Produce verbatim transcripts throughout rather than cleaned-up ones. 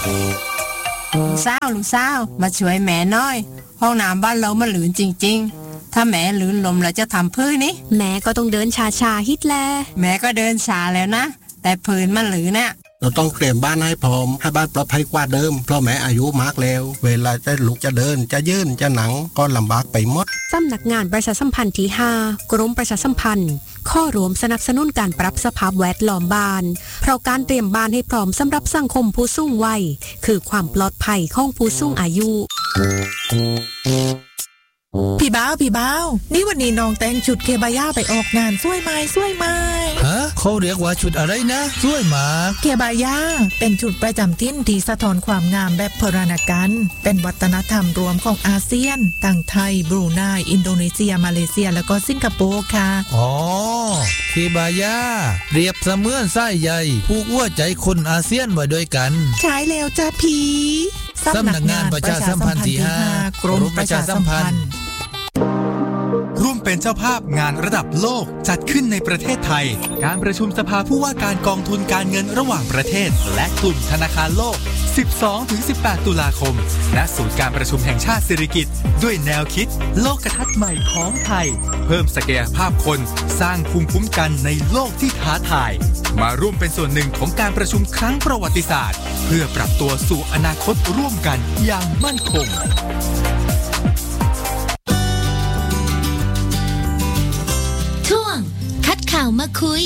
ลูกสาวลูกสาวมาช่วยแม่น้อยห้องน้ำบ้านเรามันหลืนจริงๆถ้าแม่หลืนลมแล้วจะทำพื้นนี่แม่ก็ต้องเดินชาๆฮิตแลแม่ก็เดินช้าแล้วนะแต่พื้นมันหลืนน่ะเราต้องเตรียมบ้านให้พร้อมให้บ้านปลอดภัยกว่าเดิมเพราะแม่อายุมากแล้วเวลาจะลุกจะเดินจะยืนจะหนังก็ลำบากไปหมดสำนักงานประชาสัมพันธ์ที่ห้ากรมประชาสัมพันธ์ข้อรวมสนับสนุนการปรับสภาพแวดล้อมบ้านเพราะการเตรียมบ้านให้พร้อมสำหรับสังคมผู้สูงวัยคือความปลอดภัยของผู้สูงอายุพี่บ้าวพี่บ้าวนี่วันนี้น้องแต่งชุดเคบาย่าไปออกงานสวยไหมสวยไหมฮะเขาเรียกว่าชุดอะไรนะสวยมากเคบาย่าเป็นชุดประจำถิ่นที่สะท้อนความงามแบบโบราณกันเป็นวัฒนธรรมรวมของอาเซียนทั้งไทยบรูไนอินโดนีเซียมาเลเซียแล้วก็สิงคโปร์ค่ะอ๋อเคบาย่าเปรียบเสมือนสายใยผูกหัวใจคนอาเซียนไว้ด้วยกันใช่แล้วจ้าพี่สำนักงานประชาสัมพันธ์ที่ห้ากรมประชาสัมพันธ์ร่วมเป็นเจ้าภาพงานระดับโลกจัดขึ้นในประเทศไทยการประชุมสภาผู้ว่าการกองทุนการเงินระหว่างประเทศและกลุ่มธนาคารโลก สิบสองถึงสิบแปด ตุลาคมณศูนย์การประชุมแห่งชาติสิริกิติ์ด้วยแนวคิดโลกทัศน์ใหม่ของไทยเพิ่มศักยภาพคนสร้างภูมิคุ้มกันในโลกที่ท้าทายมาร่วมเป็นส่วนหนึ่งของการประชุมครั้งประวัติศาสตร์เพื่อปรับตัวสู่อนาคตร่วมกันอย่างมั่นคงคัดข่าวมาคุย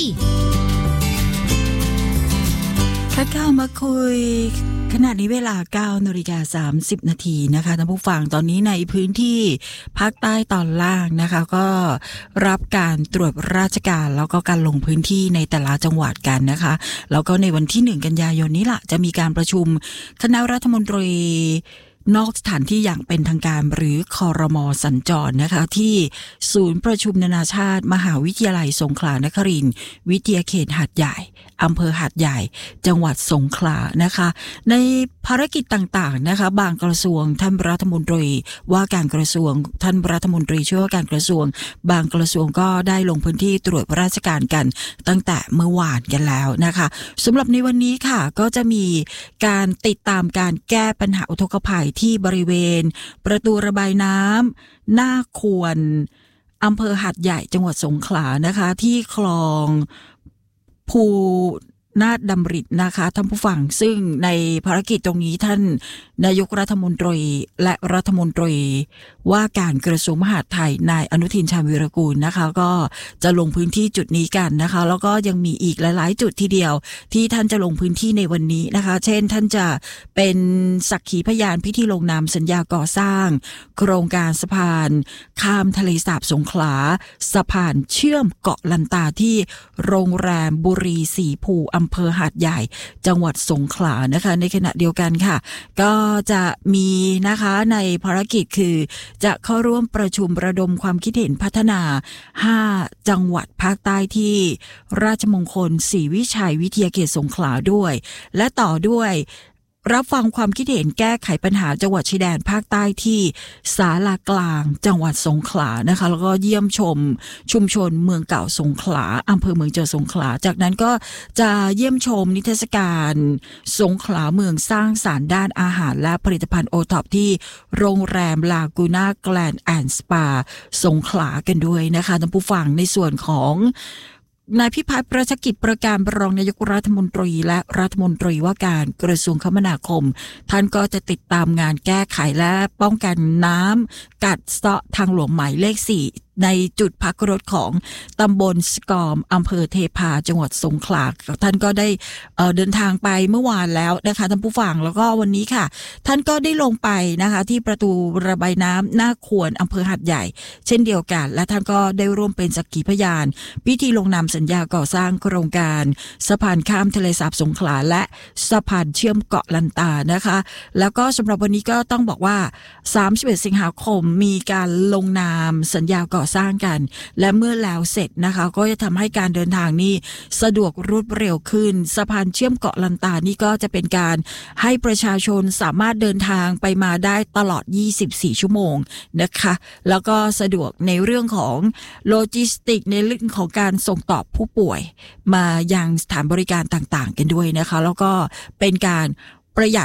คัดข่าวมาคุยขณะนี้เวลา เก้านาฬิกาสามสิบนาทีนะคะท่านผู้ฟังตอนนี้ในพื้นที่ภาคใต้ตอนล่างนะคะก็รับการตรวจราชการแล้วก็การลงพื้นที่ในแต่ละจังหวัดกันนะคะแล้วก็ในวันที่หนึ่งกันยายนนี้ล่ะจะมีการประชุมคณะรัฐมนตรีนอกสถานที่อย่างเป็นทางการหรือครม.สัญจรนะคะที่ศูนย์ประชุมนานาชาติมหาวิทยาลัยสงขลานครินทร์วิทยาเขตหาดใหญ่อำเภอหาดใหญ่จังหวัดสงขลานะคะในภารกิจต่างๆนะคะบางกระทรวงท่านรัฐมนตรีว่าการกระทรวงท่านรัฐมนตรีช่วยว่าการกระทรวงบางกระทรวงก็ได้ลงพื้นที่ตรวจราชการกันตั้งแต่เมื่อวานกันแล้วนะคะสำหรับในวันนี้ค่ะก็จะมีการติดตามการแก้ปัญหาอุทกภัยที่บริเวณประตูระบายน้ำหน้าควรอำเภอหาดใหญ่จังหวัดสงขลานะคะที่คลองภูนาถดำรินะคะท่านผู้ฟังซึ่งในภารกิจตรงนี้ท่านนายกรัฐมนตรีและรัฐมนตรีว่าการกระทรวงมหาดไทยนายอนุทินชาญวีรกูลนะคะก็จะลงพื้นที่จุดนี้กันนะคะแล้วก็ยังมีอีกหลายๆจุดทีเดียวที่ท่านจะลงพื้นที่ในวันนี้นะคะเช่นท่านจะเป็นสักขีพยานพิธีลงนามสัญญาก่อสร้างโครงการสะพานข้ามทะเลสาบสงขลาสะพานเชื่อมเกาะลันตาที่โรงแรมบุรีสีภูอำเภอหาดใหญ่จังหวัดสงขลานะคะในขณะเดียวกันค่ะก็จะมีนะคะในภารกิจคือจะเข้าร่วมประชุมระดมความคิดเห็นพัฒนาห้าจังหวัดภาคใต้ที่ราชมงคลศรีวิชัยวิทยาเขตสงขลาด้วยและต่อด้วยรับฟังความคิดเห็นแก้ไขปัญหาจังหวัดชายแดนภาคใต้ที่ศาลากลางจังหวัดสงขลานะคะแล้วก็เยี่ยมชมชุมชนเมืองเก่าสงขลาอำเภอเมืองจังหวัดสงขลาจากนั้นก็จะเยี่ยมชมนิทรรศการสงขลาเมืองสร้างสรรค์ด้านอาหารและผลิตภัณฑ์โอท็อปที่โรงแรมลากูน่าแกลนด์แอนด์สปาสงขลากันด้วยนะคะท่านผู้ฟังในส่วนของนายพิพัฒน์ประชกิจประการรองนายกรัฐมนตรีและรัฐมนตรีว่าการกระทรวงคมนาคมท่านก็จะติดตามงานแก้ไขและป้องกันน้ำกัดเซาะทางหลวงหมายเลขสี่ในจุดพักรถของตำบลสกอมอำเภอเทพาจังหวัดสงขลาท่านก็ได้ เอ่อ เดินทางไปเมื่อวานแล้วนะคะท่านผู้ฟังแล้วก็วันนี้ค่ะท่านก็ได้ลงไปนะคะที่ประตูระบายน้ำหน้าควรอำเภอหาดใหญ่เช่นเดียวกันและท่านก็ได้ร่วมเป็นสักขีพยานพิธีลงนามสัญญาก่อสร้างโครงการสะพานข้ามทะเลสาบสงขลาและสะพานเชื่อมเกาะลันตานะคะแล้วก็สำหรับวันนี้ก็ต้องบอกว่าสามสิบเอ็ดสิงหาคมมีการลงนามสัญญาก่อสร้างกันและเมื่อแล้วเสร็จนะคะก็จะทำให้การเดินทางนี่สะดวกรวดเร็วขึ้นสะพานเชื่อมเกาะลันตานี่ก็จะเป็นการให้ประชาชนสามารถเดินทางไปมาได้ตลอดยี่สิบสี่ชั่วโมงนะคะแล้วก็สะดวกในเรื่องของโลจิสติกในเรื่องของการส่งต่อผู้ป่วยมายังสถานบริการต่างๆกันด้วยนะคะแล้วก็เป็นการประหยัด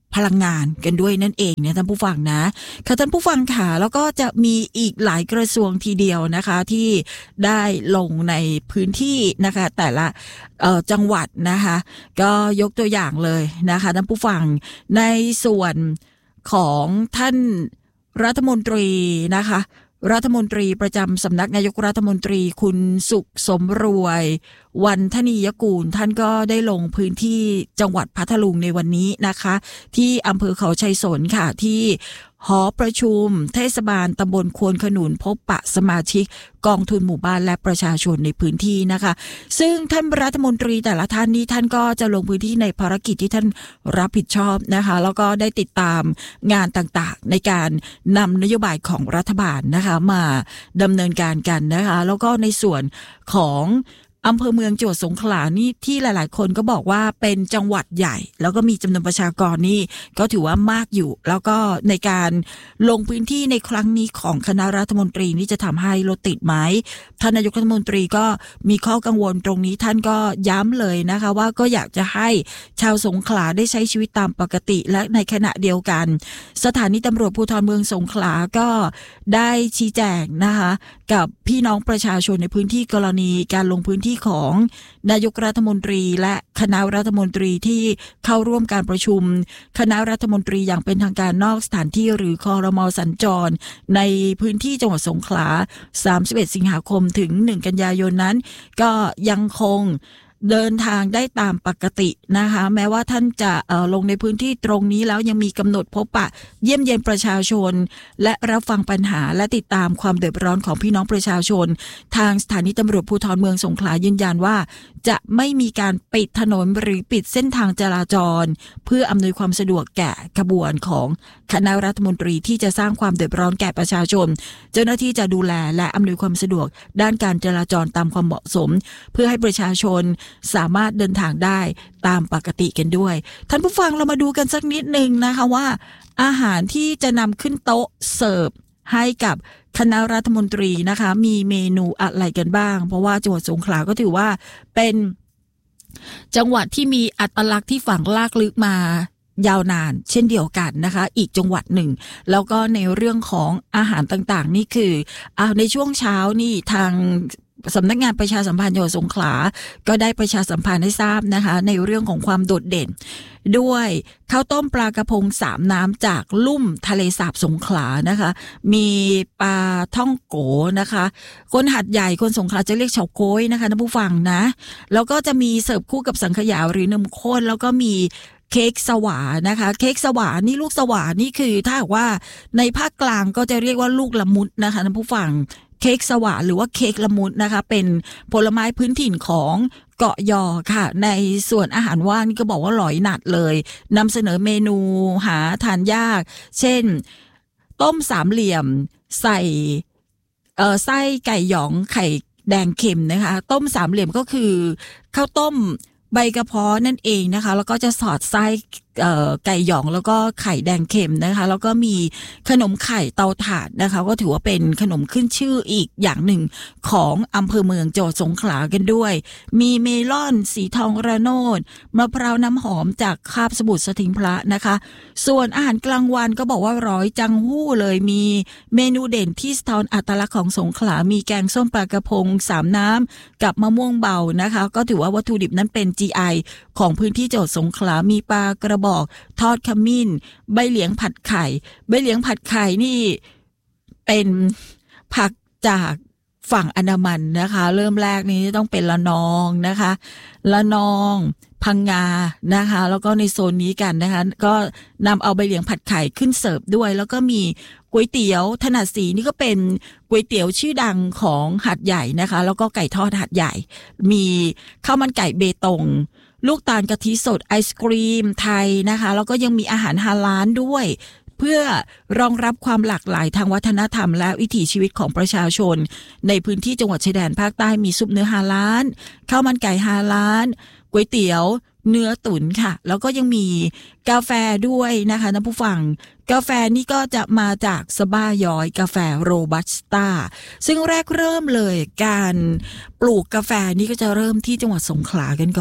พลังงานกันด้วยนั่นเองเนี่ยท่านผู้ฟังนะค่ะท่านผู้ฟังค่ะแล้วก็จะมีอีกหลายกระทรวงทีเดียวนะคะที่ได้ลงในพื้นที่นะคะแต่ละจังหวัดนะคะก็ยกตัวอย่างเลยนะคะท่านผู้ฟังในส่วนของท่านรัฐมนตรีนะคะรัฐมนตรีประจำสำนักนายกรัฐมนตรีคุณสุขสมรวยวันธนียกูลท่านก็ได้ลงพื้นที่จังหวัดพัทลุงในวันนี้นะคะที่อำเภอเขาชัยสนค่ะที่หอประชุมเทศบาลตำบลควนขนุนพบปะสมาชิกกองทุนหมู่บ้านและประชาชนในพื้นที่นะคะซึ่งท่านรัฐมนตรีแต่ละท่านนี้ท่านก็จะลงพื้นที่ในภารกิจที่ท่านรับผิดชอบนะคะแล้วก็ได้ติดตามงานต่างๆในการนำนโยบายของรัฐบาลนะคะมาดำเนินการกันนะคะแล้วก็ในส่วนของอำเภอเมืองจังหวัดสงขลานี่ที่หลายๆคนก็บอกว่าเป็นจังหวัดใหญ่แล้วก็มีจำนวนประชากรนี่ก็ถือว่ามากอยู่แล้วก็ในการลงพื้นที่ในครั้งนี้ของคณะรัฐมนตรีนี่จะทำให้รถติดไหมท่านนายกรัฐมนตรีก็มีข้อกังวลตรงนี้ท่านก็ย้ำเลยนะคะว่าก็อยากจะให้ชาวสงขลาได้ใช้ชีวิตตามปกติและในขณะเดียวกันสถานีตำรวจภูธรเมืองสงขลาก็ได้ชี้แจงนะคะกับพี่น้องประชาชนในพื้นที่กรณีการลงพื้นที่ของนายกรัฐมนตรีและคณะรัฐมนตรีที่เข้าร่วมการประชุมคณะรัฐมนตรีอย่างเป็นทางการนอกสถานที่หรือครม.สัญจรในพื้นที่จังหวัดสงขลาสามสิบเอ็ดสิงหาคมถึงหนึ่งกันยายนนั้นก็ยังคงเดินทางได้ตามปกตินะคะแม้ว่าท่านจะเอ่อลงในพื้นที่ตรงนี้แล้วยังมีกำหนดพบปะเยี่ยมเยียนประชาชนและรับฟังปัญหาและติดตามความเดือดร้อนของพี่น้องประชาชนทางสถานีตำรวจภูธรเมืองสงขลายืนยันว่าจะไม่มีการปิดถนนหรือปิดเส้นทางจราจรเพื่ออำนวยความสะดวกแก่ขบวนของคณะรัฐมนตรีที่จะสร้างความเดือดร้อนแก่ประชาชนเจ้าหน้าที่จะดูแลและอำนวยความสะดวกด้านการจราจรตามความเหมาะสมเพื่อให้ประชาชนสามารถเดินทางได้ตามปกติกันด้วยท่านผู้ฟังเรามาดูกันสักนิดนึงนะคะว่าอาหารที่จะนำขึ้นโต๊ะเสิร์ฟให้กับคณะรัฐมนตรีนะคะมีเมนูอะไรกันบ้างเพราะว่าจังหวัดสงขลาก็ถือว่าเป็นจังหวัดที่มีอัตลักษณ์ที่ฝังลากลึกมายาวนานเช่นเดียวกันนะคะอีกจังหวัดหนึ่งแล้วก็ในเรื่องของอาหารต่างๆนี่คือเอาในช่วงเช้านี่ทางสำนักงานประชาสัมพันธ์จังหวัดสงขลาก็ได้ประชาสัมพันธ์ให้ทราบนะคะในเรื่องของความโดดเด่นด้วยข้าวต้มปลากระพงสามน้ำจากลุ่มทะเลสาบสงขลานะคะมีปลาท่องโกนะคะคนหัดใหญ่คนสงขลาจะเรียกเฉาก๊วยนะคะท่านผู้ฟังนะแล้วก็จะมีเสิร์ฟคู่กับสังขยาหรือนมข้นแล้วก็มีเค้กสวานะคะเค้กสวานี่ลูกสวานี่คือถ้าหากว่าในภาคกลางก็จะเรียกว่าลูกละมุดนะคะท่านผู้ฟังเค้กสวาหรือว่าเค้กละมุดนะคะเป็นผลไม้พื้นถิ่นของเกาะยอค่ะในส่วนอาหารว่างนี่ก็บอกว่าหลอยหนัดเลยนำเสนอเมนูหาทานยากเช่นต้มสามเหลี่ยมใส่เอ่อไส้ไก่หยองไข่แดงเค็มนะคะต้มสามเหลี่ยมก็คือข้าวต้มใบกระเพาะนั่นเองนะคะแล้วก็จะสอดไส้ไก่หยองแล้วก็ไข่แดงเค็มนะคะแล้วก็มีขนมไข่เตาถ่านนะคะก็ถือว่าเป็นขนมขึ้นชื่ออีกอย่างหนึ่งของอำเภอเมืองจังหวัดสงขลากันด้วยมีเมลอนสีทองระโนดมะพร้าวน้ำหอมจากคาบสมุทรสถิงพระนะคะส่วนอาหารกลางวันก็บอกว่าร้อยจังหู้เลยมีเมนูเด่นที่สะท้อนอัตลักษณ์ของสงขลามีแกงส้มปลากระพงสามน้ำกับมะม่วงเบานะคะก็ถือว่าวัตถุดิบนั้นเป็น จี ไอ ของพื้นที่จังหวัดสงขลามีปลากระบอกทอดขมิ้นใบเหลียงผัดไข่ใบเหลียงผัดไข่นี่เป็นผักจากฝั่งอันดามันนะคะเริ่มแรกนี้ต้องเป็นละนองนะคะละนองพังงานะคะแล้วก็ในโซนนี้กันนะคะก็นำเอาใบเหลียงผัดไข่ขึ้นเสิร์ฟด้วยแล้วก็มีก๋วยเตี๋ยวถนัดสีนี่ก็เป็นก๋วยเตี๋ยวชื่อดังของหาดใหญ่นะคะแล้วก็ไก่ทอดหาดใหญ่มีข้าวมันไก่เบตงลูกตาลกะทิสดไอศกรีมไทยนะคะแล้วก็ยังมีอาหารฮาลาลด้วยเพื่อรองรับความหลากหลายทางวัฒนธรรมและวิถีชีวิตของประชาชนในพื้นที่จังหวัดชายแดนภาคใต้มีซุปเนื้อฮาลาลข้าวมันไก่ฮาลาลก๋วยเตี๋ยวเนื้อตุ๋นค่ะแล้วก็ยังมีกาแฟด้วยนะคะท่านผู้ฟังกาแฟนี่ก็จะมาจากสบ้าย้อยกาแฟโรบัสต้าซึ่งแรกเริ่มเลยการปลูกกาแฟนี่ก็จะเริ่มที่จังหวัดสงขลากันก่อน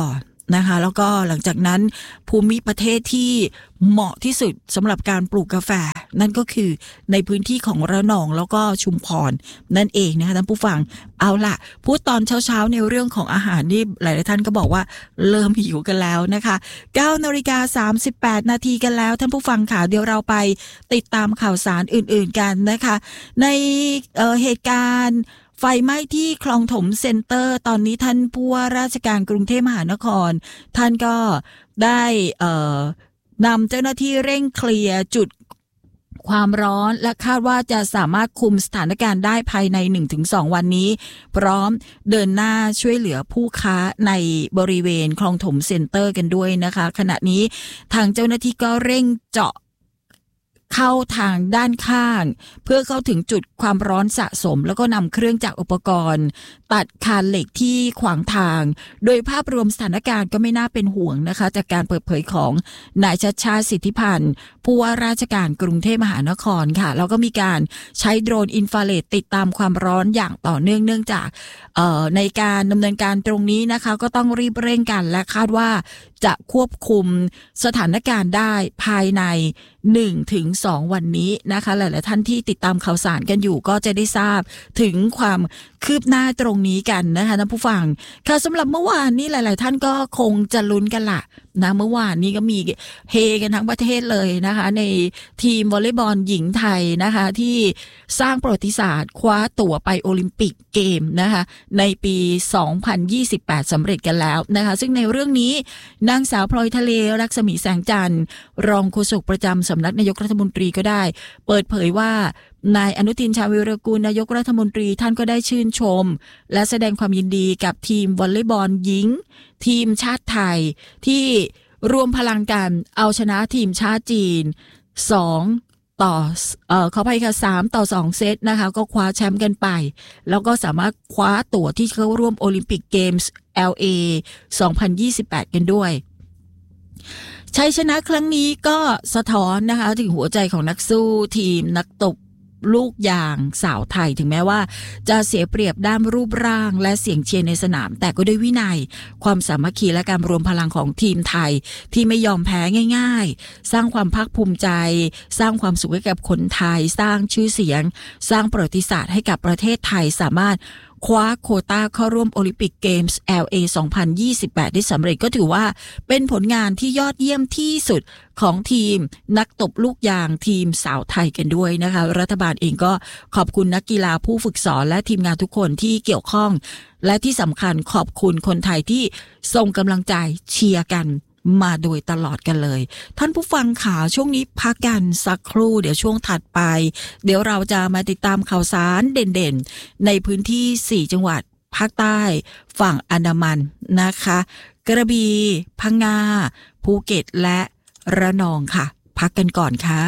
นะคะแล้วก็หลังจากนั้นภูมิประเทศที่เหมาะที่สุดสำหรับการปลูกกาแฟนั่นก็คือในพื้นที่ของระนองแล้วก็ชุมพรนั่นเองนะคะท่านผู้ฟังเอาล่ะพูดตอนเช้าๆในเรื่องของอาหารนี่หลายๆท่านก็บอกว่าเริ่มหิวกันแล้วนะคะเก้านาฬิกาสามสิบแปดนาทีกันแล้วท่านผู้ฟังค่ะเดี๋ยวเราไปติดตามข่าวสารอื่นๆกันนะคะในเอ่อเหตุการณ์ไฟไหม้ที่คลองถมเซ็นเตอร์ตอนนี้ท่านผู้ว่าราชการกรุงเทพมหานครท่านก็ได้เอ่อนำเจ้าหน้าที่เร่งเคลียร์จุดความร้อนและคาดว่าจะสามารถคุมสถานการณ์ได้ภายใน หนึ่งถึงสอง วันนี้พร้อมเดินหน้าช่วยเหลือผู้ค้าในบริเวณคลองถมเซ็นเตอร์กันด้วยนะคะขณะนี้ทางเจ้าหน้าที่ก็เร่งเจาะเข้าทางด้านข้างเพื่อเข้าถึงจุดความร้อนสะสมแล้วก็นำเครื่องจักรอุปกรณ์ตัดคานเหล็กที่ขวางทางโดยภาพรวมสถานการณ์ก็ไม่น่าเป็นห่วงนะคะจากการเปิดเผยของนายชัชชาติสิทธิพันธ์ผู้ว่าราชการกรุงเทพมหานครค่ะแล้วก็มีการใช้โดรนอินฟราเรดติดตามความร้อนอย่างต่อเนื่องเนื่องจากเอ่อในการดำเนินการตรงนี้นะคะก็ต้องรีบเร่งกันและคาดว่าจะควบคุมสถานการณ์ได้ภายใน หนึ่งถึงสอง วันนี้นะคะหลายๆท่านที่ติดตามข่าวสารกันอยู่ก็จะได้ทราบถึงความคืบหน้าตรงนี้กันนะคะท่านผู้ฟังค่ะสำหรับเมื่อวานนี้หลายๆท่านก็คงจะลุ้นกันล่ะนะเมื่อวานนี้ก็มีเฮกันทั้งประเทศเลยนะคะในทีมวอลเลย์บอลหญิงไทยนะคะที่สร้างประวัติศาสตร์คว้าตั๋วไปโอลิมปิกเกมนะคะในปีสองพันยี่สิบแปดสำเร็จกันแล้วนะคะซึ่งในเรื่องนี้นางสาวพลอยทะเลรักษมีแสงจันทร์รองโฆษกประจำสำนักนายกรัฐมนตรีก็ได้เปิดเผยว่านายอนุทินชาญวิรากูลนายกรัฐมนตรีท่านก็ได้ชื่นชมและแสดงความยินดีกับทีมวอลเลย์บอลหญิงทีมชาติไทยที่รวมพลังกันเอาชนะทีมชาติจีนสองต่อเอ่อขออภัยค่ะสามต่อสองเซตนะคะก็คว้าแชมป์กันไปแล้วก็สามารถคว้าตั๋วที่เข้าร่วมโอลิมปิกเกมส์ แอล เอ สองพันยี่สิบแปดกันด้วยชัยชนะครั้งนี้ก็สะท้อนนะคะถึงหัวใจของนักสู้ทีมนักตบลูกยางสาวไทยถึงแม้ว่าจะเสียเปรียบด้านรูปร่างและเสียงเชียร์ในสนามแต่ก็ด้วยวินัยความสามัคคีและการรวมพลังของทีมไทยที่ไม่ยอมแพ้ง่ายๆสร้างความภาคภูมิใจสร้างความสุขให้กับคนไทยสร้างชื่อเสียงสร้างประวัติศาสตร์ให้กับประเทศไทยสามารถคว้าโควต้าเข้าร่วมโอลิมปิกเกมส์ แอล เอ สองพันยี่สิบแปดได้สำเร็จก็ถือว่าเป็นผลงานที่ยอดเยี่ยมที่สุดของทีมนักตบลูกยางทีมสาวไทยกันด้วยนะคะรัฐบาลเองก็ขอบคุณนักกีฬาผู้ฝึกสอนและทีมงานทุกคนที่เกี่ยวข้องและที่สำคัญขอบคุณคนไทยที่ส่งกำลังใจเชียร์กันมาโดยตลอดกันเลยท่านผู้ฟังข่าวช่วงนี้พักกันสักครู่เดี๋ยวช่วงถัดไปเดี๋ยวเราจะมาติดตามข่าวสารเด่นๆในพื้นที่สี่จังหวัดภาคใต้ฝั่งอันดามันนะคะกระบี่พังงาภูเก็ตและระนองค่ะพักกันก่อนค่ะ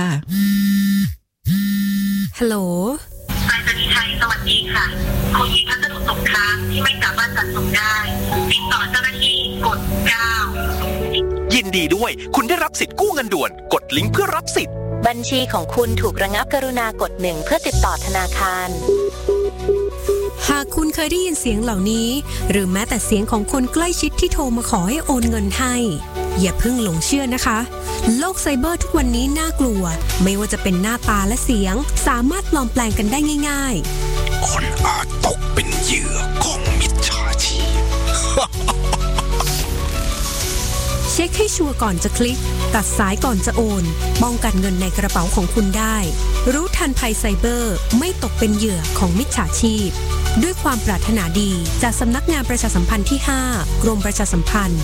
ฮัลโหลไปรษณีย์ไทยสวัสดีค่ะคุณมีพัสดุตกค้างที่ไม่สามารถจัดส่งได้ติดต่อเจ้าหน้าที่กดเก้ายินดีด้วยคุณได้รับสิทธิ์กู้เงินด่วนกดลิงก์เพื่อรับสิทธิ์บัญชีของคุณถูกระงับกรุณากดหนึ่งเพื่อติดต่อธนาคารหากคุณเคยได้ยินเสียงเหล่านี้หรือแม้แต่เสียงของคนใกล้ชิดที่โทรมาขอให้โอนเงินให้อย่าเพิ่งหลงเชื่อนะคะโลกไซเบอร์ทุกวันนี้น่ากลัวไม่ว่าจะเป็นหน้าตาและเสียงสามารถปลอมแปลงกันได้ง่ายๆคนอาจตกเป็นเหยื่อของมิจฉาชีพเช็คให้ชัวร์ก่อนจะคลิกตัดสายก่อนจะโอนป้องกันเงินในกระเป๋าของคุณได้รู้ทันภัยไซเบอร์ไม่ตกเป็นเหยื่อของมิจฉาชีพด้วยความปรารถนาดีจากสำนักงานประชาสัมพันธ์ที่ห้ากรมประชาสัมพันธ์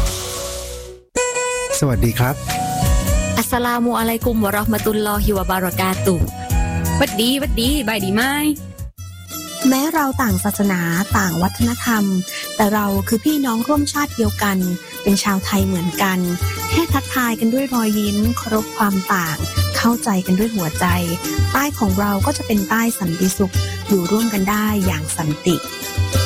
สวัสดีครับอัสสลามุอะลัยกุมวะเราะห์มะตุลลอฮิวะบารอกาตุฮ์วัดดีวัดดีบายดีไหมแม้เราต่างศาสนาต่างวัฒนธรรมแต่เราคือพี่น้องร่วมชาติเดียวกันเป็นชาวไทยเหมือนกันแค่ทักทายกันด้วยรอยยิ้มเคารพความต่างเข้าใจกันด้วยหัวใจใต้ของเราก็จะเป็นใต้สันติสุขอยู่ร่วมกันได้อย่างสันติ